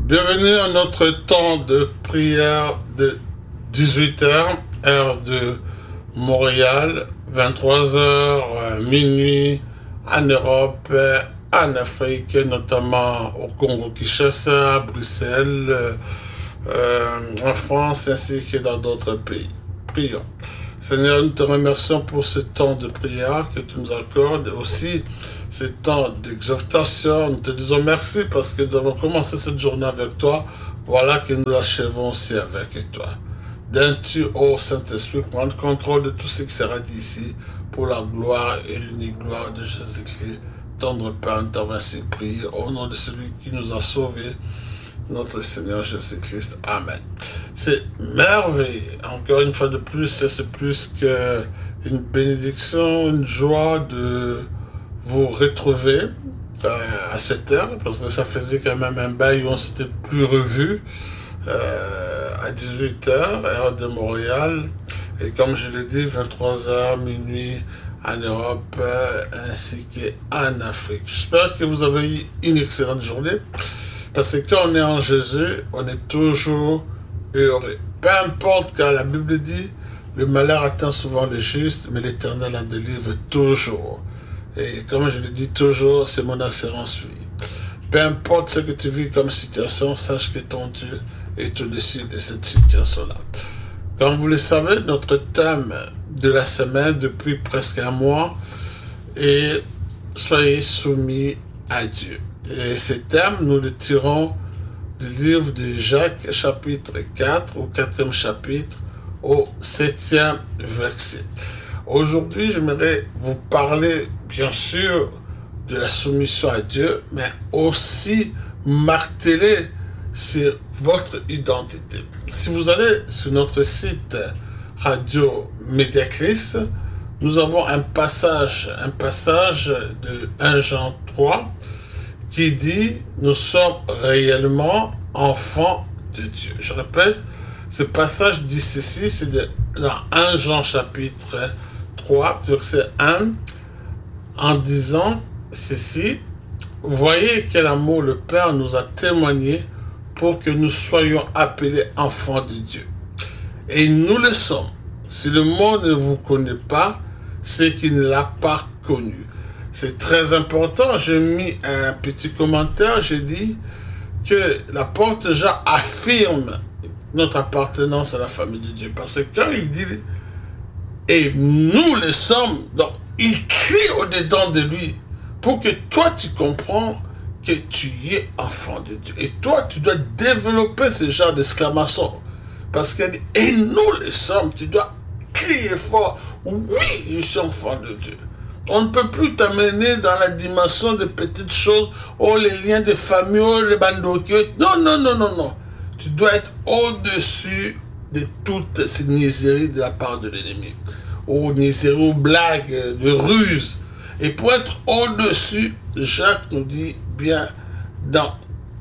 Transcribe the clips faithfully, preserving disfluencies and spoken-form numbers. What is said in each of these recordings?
Bienvenue à notre temps de prière de dix-huit heures, heure de Montréal, vingt-trois heures, minuit en Europe, en Afrique, notamment au Congo-Kinshasa, à Bruxelles, euh, en France, ainsi que dans d'autres pays. Prions. Seigneur, nous te remercions pour ce temps de prière que tu nous accordes, aussi ce temps d'exhortation. Nous te disons merci parce que nous avons commencé cette journée avec toi. Voilà que nous l'achevons aussi avec toi. Donnes-tu, ô Saint-Esprit, prendre contrôle de tout ce qui sera dit ici pour la gloire et l'unique gloire de Jésus-Christ. Tendre Père, nous t'avons ainsi prié au nom de celui qui nous a sauvés, notre Seigneur Jésus-Christ. Amen. C'est merveilleux. Encore une fois de plus, c'est plus qu'une bénédiction, une joie de vous retrouver euh, à cette heure, parce que ça faisait quand même un bail où on s'était plus revu euh, à dix-huit heures, heure de Montréal, et comme je l'ai dit, vingt-trois heures, minuit en Europe, euh, ainsi qu'en Afrique. J'espère que vous avez eu une excellente journée, parce que quand on est en Jésus, on est toujours heureux. Peu importe, car la Bible dit, le malheur atteint souvent les justes, mais l'Éternel en délivre toujours. Et comme je le dis toujours, c'est mon assurance vie. Peu importe ce que tu vis comme situation, sache que ton Dieu est au-dessus de cette situation-là. Comme vous le savez, notre thème de la semaine depuis presque un mois est « Soyez soumis à Dieu ». Et ce thème, nous le tirons du livre de Jacques, chapitre quatre, au quatrième chapitre, au septième verset. Aujourd'hui, j'aimerais vous parler, bien sûr, de la soumission à Dieu, mais aussi marteler sur votre identité. Si vous allez sur notre site Radio Média Christ, nous avons un passage, un passage de un Jean trois qui dit « Nous sommes réellement enfants de Dieu ». Je répète, ce passage dit ceci, c'est de, dans un Jean chapitre trois, verset un, en disant ceci, « Voyez quel amour le Père nous a témoigné pour que nous soyons appelés enfants de Dieu. Et nous le sommes. Si le monde ne vous connaît pas, c'est qu'il ne l'a pas connu. » C'est très important. J'ai mis un petit commentaire. J'ai dit que l'apôtre Jean affirme notre appartenance à la famille de Dieu. Parce que quand il dit « et nous le sommes », donc il crie au-dedans de lui pour que toi tu comprends que tu es enfant de Dieu. Et toi, tu dois développer ce genre d'exclamation. Parce qu'il dit « et nous le sommes », tu dois crier fort « oui, je suis enfant de Dieu ». On ne peut plus t'amener dans la dimension de petites choses, oh les liens de famille, oh les bandoki. Non, non, non, non, non. Tu dois être au-dessus de toutes ces niaiseries de la part de l'ennemi. Aux niaiseries, aux blagues, de ruses. Et pour être au-dessus, Jacques nous dit bien dans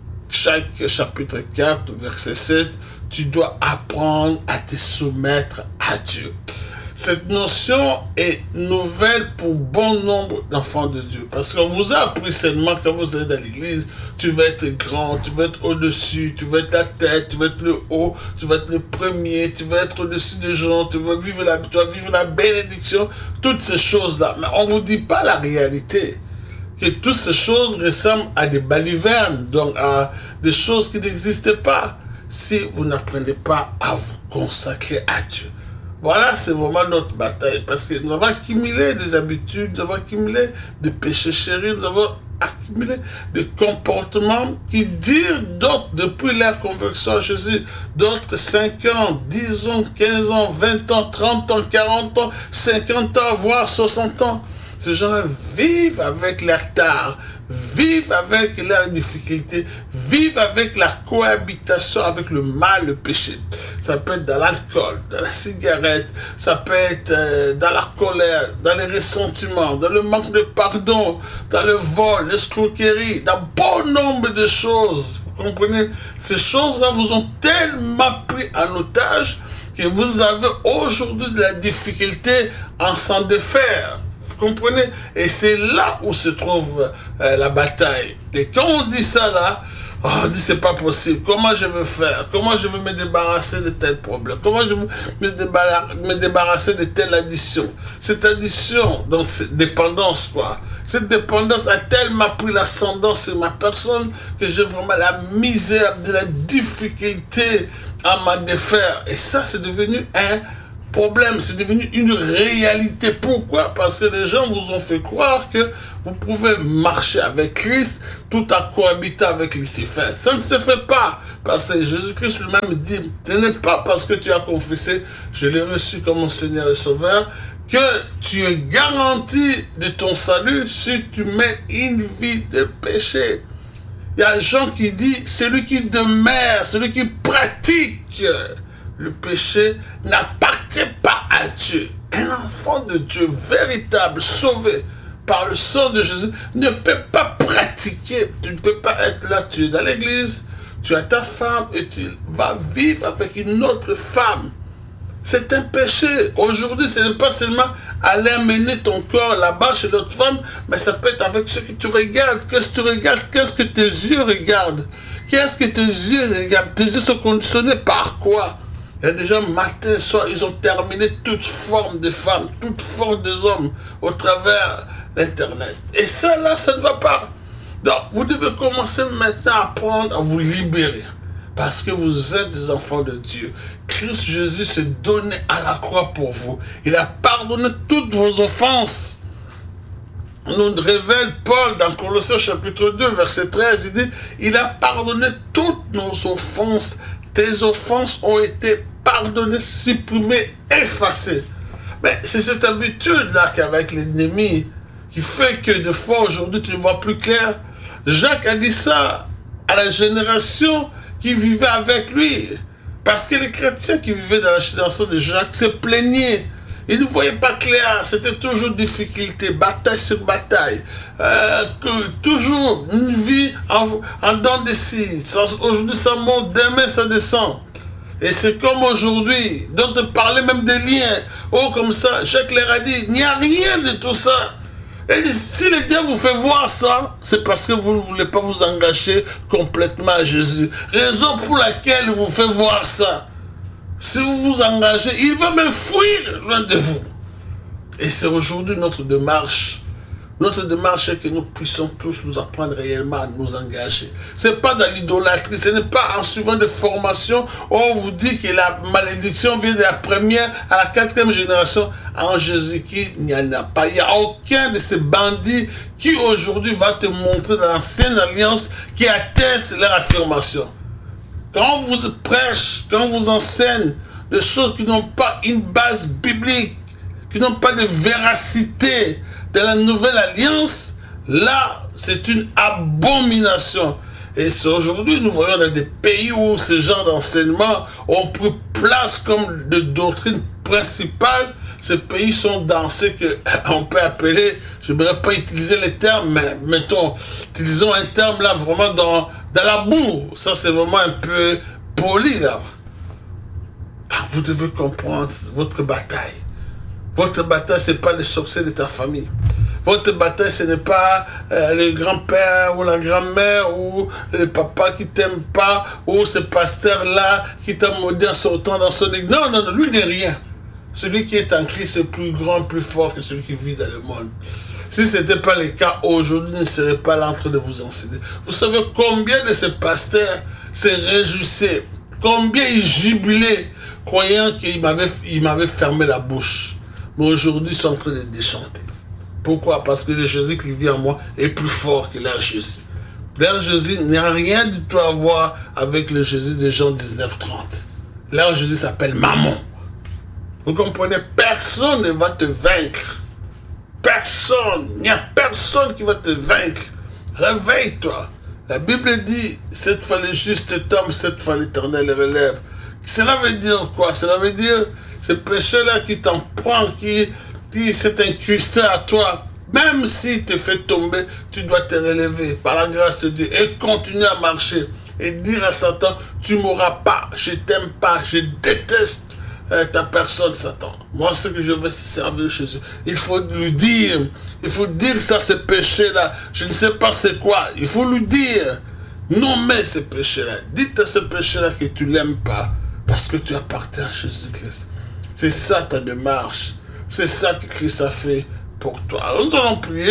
chaque chapitre quatre, verset sept, tu dois apprendre à te soumettre à Dieu. Cette notion est nouvelle pour bon nombre d'enfants de Dieu. Parce qu'on vous a appris seulement quand vous êtes dans l'église, tu vas être grand, tu vas être au-dessus, tu vas être la tête, tu vas être le haut, tu vas être le premier, tu vas être au-dessus des gens, tu vas vivre la, tu vas vivre la bénédiction, toutes ces choses-là. Mais on ne vous dit pas la réalité. Que toutes ces choses ressemblent à des balivernes, donc à des choses qui n'existent pas, si vous n'apprenez pas à vous consacrer à Dieu. Voilà, c'est vraiment notre bataille, parce que nous avons accumulé des habitudes, nous avons accumulé des péchés chéris, nous avons accumulé des comportements qui dirent d'autres, depuis leur conversion à Jésus, d'autres cinq ans, dix ans, quinze ans, vingt ans, trente ans, quarante ans, cinquante ans, voire soixante ans. Ces gens-là vivent avec leur tard, vivent avec leurs difficultés, vivent avec la cohabitation avec le mal, le péché. Ça peut être dans l'alcool, dans la cigarette, ça peut être euh, dans la colère, dans les ressentiments, dans le manque de pardon, dans le vol, l'escroquerie, dans bon nombre de choses. Vous comprenez? Ces choses-là vous ont tellement pris en otage que vous avez aujourd'hui de la difficulté à s'en défaire. Vous comprenez? Et c'est là où se trouve euh, la bataille. Et quand on dit ça là, Oh, on dit c'est pas possible. Comment je veux faire? Comment je veux me débarrasser de tel problème? Comment je veux me, débarra me débarrasser de telle addiction? Cette addiction, donc cette dépendance, quoi. Cette dépendance a tellement pris l'ascendant sur ma personne que j'ai vraiment la misère, de la difficulté à m'en défaire. Et ça, c'est devenu un problème, c'est devenu une réalité. Pourquoi? Parce que les gens vous ont fait croire que vous pouvez marcher avec Christ tout en cohabitant avec Lucifer. Ça ne se fait pas. Parce que Jésus-Christ lui-même dit, ce n'est pas parce que tu as confessé, je l'ai reçu comme mon Seigneur et Sauveur, que tu es garanti de ton salut si tu mets une vie de péché. Il y a des gens qui disent, celui qui demeure, celui qui pratique le péché n'appartient pas à Dieu. Un enfant de Dieu véritable, sauvé par le sang de Jésus, ne peut pas pratiquer. Tu ne peux pas être là, tu es dans l'église, tu as ta femme et tu vas vivre avec une autre femme. C'est un péché. Aujourd'hui, ce n'est pas seulement aller amener ton corps là-bas chez l'autre femme, mais ça peut être avec ce que tu regardes. Qu'est-ce que tu regardes? Qu'est-ce que tes yeux regardent? Qu'est-ce que tes yeux regardent? Tes yeux sont conditionnés par quoi? Il y a des gens, matin, soir, ils ont terminé toute forme de femmes, toute forme des hommes au travers d'Internet. Et ça, là, ça ne va pas. Donc, vous devez commencer maintenant à apprendre à vous libérer. Parce que vous êtes des enfants de Dieu. Christ Jésus s'est donné à la croix pour vous. Il a pardonné toutes vos offenses. Nous révèle Paul dans Colossiens chapitre deux, verset treize. Il dit, il a pardonné toutes nos offenses. Tes offenses ont été pardonnées, supprimées, effacées. Mais c'est cette habitude-là qu'avec l'ennemi qui fait que des fois aujourd'hui tu ne vois plus clair. Jacques a dit ça à la génération qui vivait avec lui. Parce que les chrétiens qui vivaient dans la génération de Jacques se plaignaient. Ils ne voyaient pas clair. C'était toujours difficulté, bataille sur bataille. Euh, que, toujours une vie en, en dents de scie. Aujourd'hui ça monte, demain ça descend. Et c'est comme aujourd'hui. D'autres parlaient même des liens. Oh, comme ça, Jacques leur a dit, il n'y a rien de tout ça. Et si le diable vous fait voir ça, c'est parce que vous ne voulez pas vous engager complètement à Jésus. Raison pour laquelle il vous fait voir ça. Si vous vous engagez, il va même fuir loin de vous. Et c'est aujourd'hui notre démarche. Notre démarche est que nous puissions tous nous apprendre réellement à nous engager. Ce n'est pas dans l'idolâtrie, ce n'est pas en suivant des formations où on vous dit que la malédiction vient de la première à la quatrième génération. En Jésus-Christ, il n'y en a pas. Il n'y a aucun de ces bandits qui aujourd'hui va te montrer dans l'ancienne alliance qui atteste leur affirmation. Quand on vous prêche, quand on vous enseigne des choses qui n'ont pas une base biblique, qui n'ont pas de véracité de la nouvelle alliance, là, c'est une abomination. Et c'est aujourd'hui, nous voyons dans des pays où ce genre d'enseignement ont pris place comme de doctrine principale. Ces pays sont dans ce qu'on peut appeler, je ne voudrais pas utiliser les termes, mais mettons, utilisons un terme là vraiment dans, dans la boue. Ça, c'est vraiment un peu poli là. Vous devez comprendre votre bataille. Votre bataille, ce n'est pas les sorciers de ta famille. Votre bataille, ce n'est pas euh, le grand-père ou la grand-mère ou le papa qui t'aime pas ou ce pasteur-là qui t'a maudit en sortant dans son église. Non, non, non, lui n'est rien. Celui qui est en Christ est plus grand, plus fort que celui qui vit dans le monde. Si ce n'était pas le cas, aujourd'hui, il ne serait pas là en train de vous enseigner. Vous savez combien de ces pasteurs se réjouissaient, combien ils jubilaient, croyant qu'ils m'avaient fermé la bouche. Mais aujourd'hui, ils sont en train de déchanter. Pourquoi? Parce que le Jésus qui vit en moi est plus fort que leur Jésus. Leur Jésus n'a rien du tout à voir avec le Jésus de Jean dix-neuf trente. Leur Jésus s'appelle Mammon. Vous comprenez? Personne ne va te vaincre. Personne. Il n'y a personne qui va te vaincre. Réveille-toi. La Bible dit, cette fois le juste tombe, cette fois l'Éternel relève. Cela veut dire quoi? Cela veut dire, ce péché-là qui t'en prend, qui, qui s'est incrusté à toi, même s'il te fait tomber, tu dois te relever par la grâce de Dieu et continuer à marcher et dire à Satan, tu ne m'auras pas, je t'aime pas, je déteste euh, ta personne, Satan. Moi, ce que je veux, c'est servir Jésus. Il faut lui dire, il faut dire ça, ce péché-là, je ne sais pas c'est quoi, il faut lui dire Nommez ce péché-là. Dites à ce péché-là que tu ne l'aimes pas parce que tu appartiens à Jésus-Christ. C'est ça ta démarche. C'est ça que Christ a fait pour toi. Alors nous allons prier.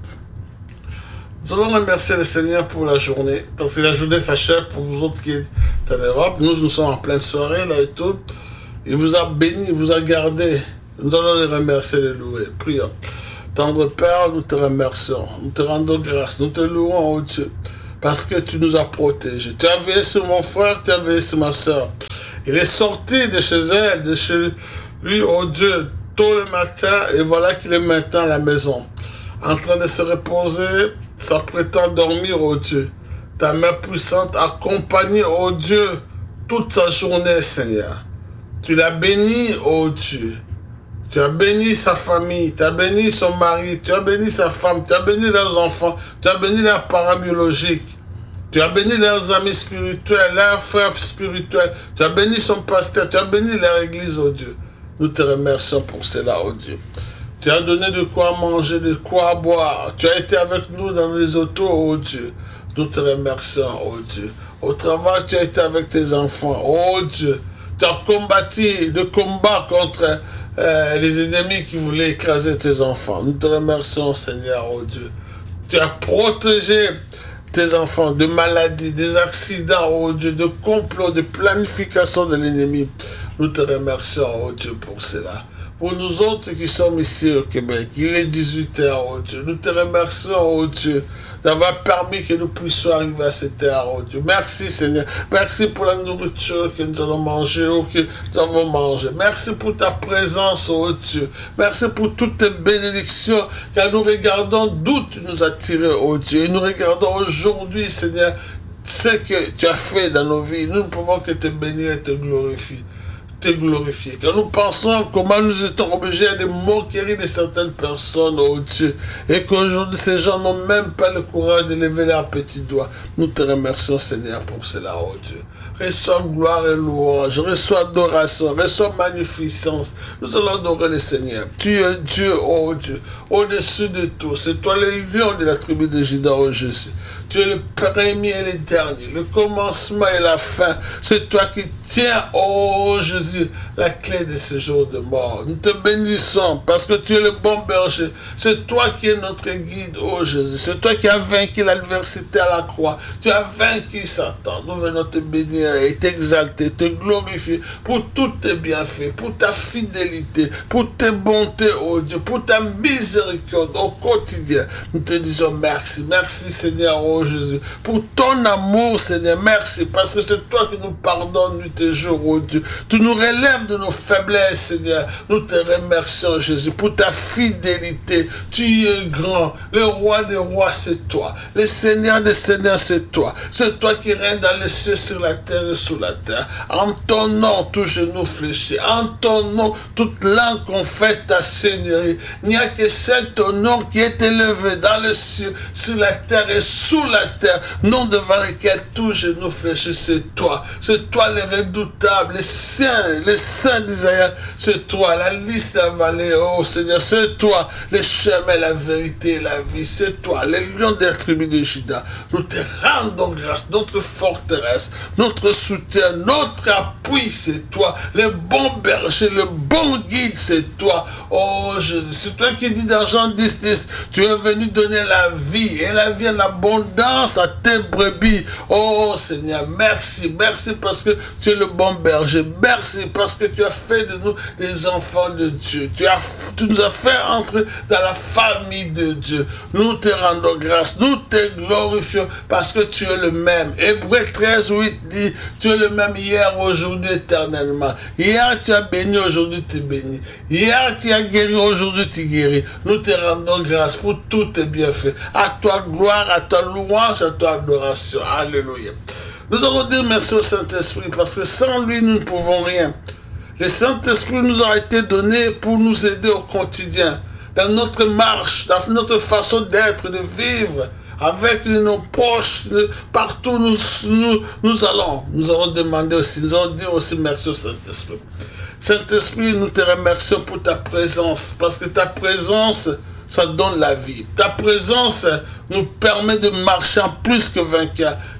Nous allons remercier le Seigneur pour la journée, parce que la journée s'achève pour vous autres qui êtes en Europe. Nous, nous sommes en pleine soirée, là et tout. Il vous a béni, il vous a gardé. Nous allons les remercier, les louer. Prions. Tendre Père, nous te remercions. Nous te rendons grâce. Nous te louons, oh Dieu, parce que tu nous as protégés. Tu as veillé sur mon frère, tu as veillé sur ma soeur. Il est sorti de chez elle, de chez lui, oh Dieu, tôt le matin, et voilà qu'il est maintenant à la maison, en train de se reposer, s'apprêtant à dormir, oh Dieu. Ta main puissante accompagne, oh Dieu, toute sa journée, Seigneur. Tu l'as béni, oh Dieu. Tu as béni sa famille, tu as béni son mari, tu as béni sa femme, tu as béni leurs enfants, tu as béni leurs parents biologiques, tu as béni leurs amis spirituels, leurs frères spirituels, tu as béni son pasteur, tu as béni leur église, oh Dieu. Nous te remercions pour cela, oh Dieu. Tu as donné de quoi manger, de quoi boire. Tu as été avec nous dans les autos, oh Dieu. Nous te remercions, oh Dieu. Au travail, tu as été avec tes enfants, oh Dieu. Tu as combattu le combat contre euh, les ennemis qui voulaient écraser tes enfants. Nous te remercions, Seigneur, oh Dieu. Tu as protégé tes enfants de maladies, des accidents, oh Dieu, de complots, de planification de l'ennemi. Nous te remercions, oh Dieu, pour cela. Pour nous autres qui sommes ici au Québec, il est dix-huit heures, oh Dieu. Nous te remercions, oh Dieu, d'avoir permis que nous puissions arriver à cette heure, oh Dieu. Merci, Seigneur. Merci pour la nourriture que nous allons manger ou que nous avons mangé. Merci pour ta présence, oh Dieu. Merci pour toutes tes bénédictions, car nous regardons d'où tu nous as tirés, oh Dieu. Et nous regardons aujourd'hui, Seigneur, ce que tu as fait dans nos vies. Nous ne pouvons que te bénir et te glorifier. Glorifié. Quand nous pensons comment nous étions obligés de moquerie de certaines personnes, oh Dieu, et qu'aujourd'hui ces gens n'ont même pas le courage de lever leurs petits doigts, nous te remercions, Seigneur, pour cela, oh Dieu. Reçois gloire et louange, reçois adoration, reçois magnificence. Nous allons adorer le Seigneur. Tu es Dieu, oh Dieu, au-dessus de tout. C'est toi le lion de la tribu de Juda, oh Jésus. Tu es le premier et le dernier, le commencement et la fin. C'est toi qui tiens, oh Jésus, la clé de ce jour de mort. Nous te bénissons parce que tu es le bon berger. C'est toi qui es notre guide, oh Jésus. C'est toi qui as vaincu l'adversité à la croix. Tu as vaincu Satan. Nous venons te bénir et t'exalter, te glorifier pour tous tes bienfaits, pour ta fidélité, pour tes bontés, oh Dieu, pour ta miséricorde au quotidien. Nous te disons merci. Merci, Seigneur, oh Jésus, pour ton amour, Seigneur. Merci parce que c'est toi qui nous pardonnes nuit et jour, oh Dieu. Tu nous relèves de nos faiblesses, Seigneur. Nous te remercions, Jésus, pour ta fidélité. Tu es grand. Le roi des rois, c'est toi. Le Seigneur des seigneurs, c'est toi. C'est toi qui règnes dans les cieux, sur la terre et sous la terre. En ton nom, tout genou fléchi. En ton nom, toute langue confesse ta seigneurie. Il n'y a que cet honneur qui est élevé dans les cieux, sur la terre et sous la terre. Nom devant lequel tout genou fléchi, c'est toi. C'est toi le redoutable, les saints, les saints d'Israël, c'est toi, la liste à vallée, oh Seigneur, c'est toi, le chemin, la vérité et la vie, c'est toi, les lions des tribus de Juda. Nous te rendons grâce, notre forteresse, notre soutien, notre appui, c'est toi, le bon berger, le bon guide, c'est toi, oh Jésus, c'est toi qui dis dans Jean dix, dix, tu es venu donner la vie, et la vie en abondance à tes brebis, oh Seigneur, merci, merci parce que tu es le bon berger. Merci parce que tu as fait de nous des enfants de Dieu. Tu, as, tu nous as fait entrer dans la famille de Dieu. Nous te rendons grâce. Nous te glorifions parce que tu es le même. Hébreux treize, huit dit, tu es le même hier, aujourd'hui, éternellement. Hier, tu as béni, aujourd'hui, tu es béni. Hier, tu as guéri, aujourd'hui, tu guéris. Nous te rendons grâce pour tous tes bienfaits. À toi gloire, à toi louange, à toi adoration. Alléluia. Nous allons dire merci au Saint-Esprit parce que sans lui, nous ne pouvons rien. Le Saint-Esprit nous a été donné pour nous aider au quotidien, dans notre marche, dans notre façon d'être, de vivre, avec nos proches, partout où nous, nous, nous allons. Nous allons demander aussi, nous allons dire aussi merci au Saint-Esprit. Saint-Esprit, nous te remercions pour ta présence, parce que ta présence, ça donne la vie. Ta présence nous permet de marcher en plus que vainqueur.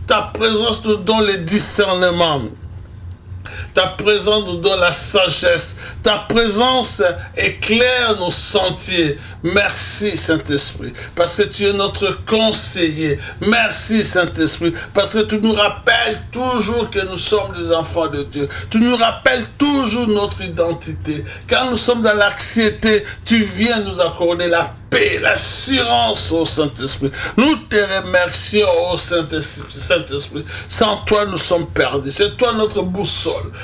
Ta présence nous donne le discernement. Ta présence nous donne la sagesse. Ta présence éclaire nos sentiers. Merci, Saint-Esprit, parce que tu es notre conseiller. Merci, Saint-Esprit, parce que tu nous rappelles toujours que nous sommes des enfants de Dieu. Tu nous rappelles toujours notre identité. Quand nous sommes dans l'anxiété, tu viens nous accorder la paix, l'assurance au Saint-Esprit. Nous te remercions, au Saint-Esprit. Saint-Esprit. Sans toi, nous sommes perdus. C'est toi notre boussole.